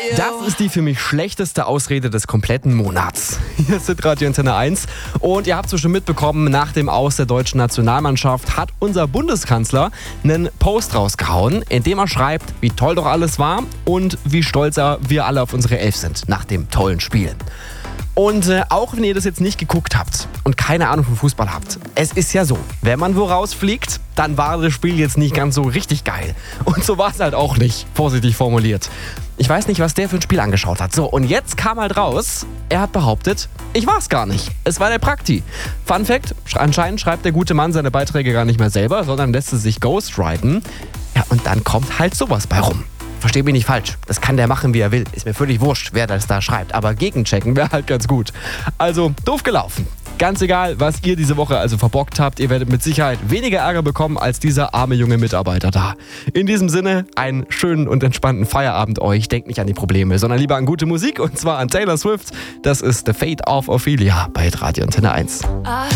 Das ist die für mich schlechteste Ausrede des kompletten Monats. Hier ist Radio Antenne 1 und ihr habt es schon mitbekommen, nach dem Aus der deutschen Nationalmannschaft hat unser Bundeskanzler einen Post rausgehauen, in dem er schreibt, wie toll doch alles war und wie stolz wir alle auf unsere Elf sind nach dem tollen Spiel. Und auch wenn ihr das jetzt nicht geguckt habt und keine Ahnung vom Fußball habt, es ist ja so, wenn man wo rausfliegt, dann war das Spiel jetzt nicht ganz so richtig geil. Und so war es halt auch nicht, vorsichtig formuliert. Ich weiß nicht, was der für ein Spiel angeschaut hat. So, und jetzt kam halt raus, er hat behauptet, ich war's gar nicht. Es war der Prakti. Fun Fact, anscheinend schreibt der gute Mann seine Beiträge gar nicht mehr selber, sondern lässt es sich ghostwriten. Ja, und dann kommt halt sowas bei rum. Versteht mich nicht falsch, das kann der machen, wie er will. Ist mir völlig wurscht, wer das da schreibt. Aber gegenchecken wäre halt ganz gut. Also, doof gelaufen. Ganz egal, was ihr diese Woche also verbockt habt, ihr werdet mit Sicherheit weniger Ärger bekommen als dieser arme junge Mitarbeiter da. In diesem Sinne, einen schönen und entspannten Feierabend euch. Denkt nicht an die Probleme, sondern lieber an gute Musik und zwar an Taylor Swift. Das ist The Fate of Ophelia bei Radio Antenne 1.